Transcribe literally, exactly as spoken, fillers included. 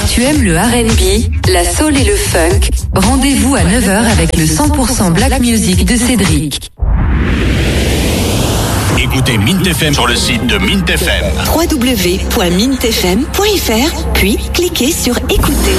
Tu aimes le R and B, la soul et le funk? Rendez-vous à neuf heures avec le cent pour cent Black Music de Cédric. Écoutez Mint F M sur le site de Mint F M. w w w point mint f m point f r, puis cliquez sur écouter.